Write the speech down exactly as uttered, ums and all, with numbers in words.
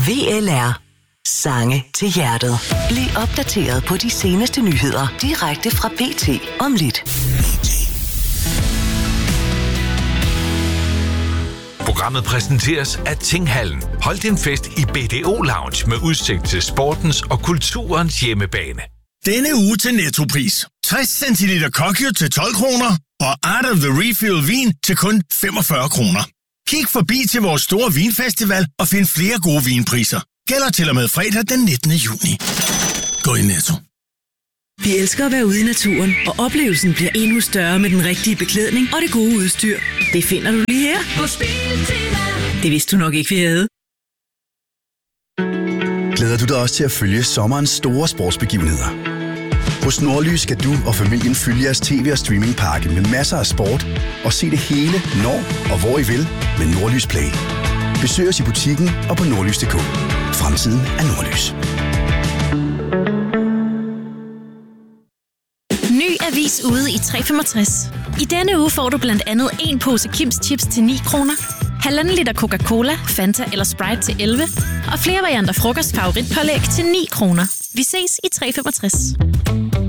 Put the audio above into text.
V L R. Sange til hjertet. Bliv opdateret på de seneste nyheder direkte fra B T om lidt. Programmet præsenteres af Tinghallen. Hold din fest i B D O Lounge med udsigt til sportens og kulturens hjemmebane. Denne uge til Nettopris. tres centiliter Kokyo til tolv kroner og Art of the Refill vin til kun femogfyrre kroner. Kig forbi til vores store vinfestival og find flere gode vinpriser. Gælder til og med fredag den nittende juni. Gå i Netto. Vi elsker at være ude i naturen, og oplevelsen bliver endnu større med den rigtige beklædning og det gode udstyr. Det finder du lige her på Biltema. Det vidste du nok ikke, vi havde. Glæder du dig også til at følge sommerens store sportsbegivenheder? Hos Nordlys skal du og familien følge jeres tv- og streamingpakke med masser af sport og se det hele, når og hvor I vil med Nordlys Play. Besøg os i butikken og på nordlys punktum d k. Fremtiden er Nordlys. Ny avis ude i tre femogtres. I denne uge får du blandt andet en pose Kims Chips til ni kroner, halvanden liter Coca-Cola, Fanta eller Sprite til elleve, og flere varianter frokostfavoritpålæg til ni kroner. Vi ses i tre femogtres.